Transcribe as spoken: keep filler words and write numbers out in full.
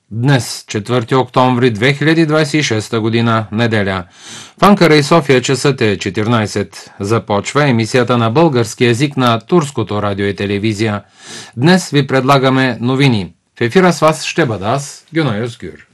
Днес, четвърти октомври две хиляди двадесет и шеста година, неделя. В Анкара и София часът е четиринадесет. Започва емисията на български език на Турското радио и телевизия. Днес ви предлагаме новини. В ефира с вас ще бъда аз, Гюнай Özgür.